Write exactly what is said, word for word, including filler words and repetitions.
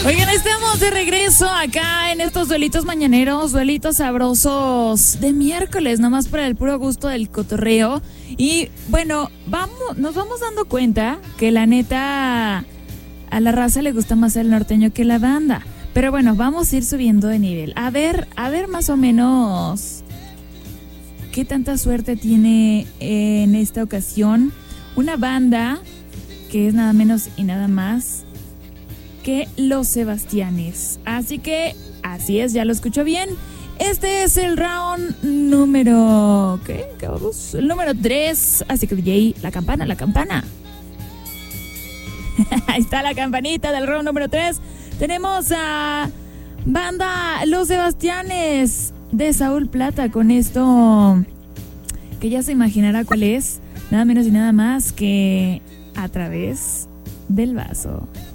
Oigan, estamos de regreso acá en estos duelitos mañaneros, duelitos sabrosos de miércoles, nomás para el puro gusto del cotorreo. Y bueno, vamos, nos vamos dando cuenta que la neta a la raza le gusta más el norteño que la banda. Pero bueno, vamos a ir subiendo de nivel. A ver, a ver más o menos qué tanta suerte tiene en esta ocasión una banda que es nada menos y nada más que Los Sebastianes. Así que, así es, ya lo escuchó bien. Este es el round número... ¿Qué? ¿Qué vamos? El número tres. Así que, D J, la campana, la campana. Ahí está la campanita del round número tres. Tenemos a banda Los Sebastianes de Saúl Plata con esto que ya se imaginará cuál es. Nada menos y nada más que A Través del Vaso.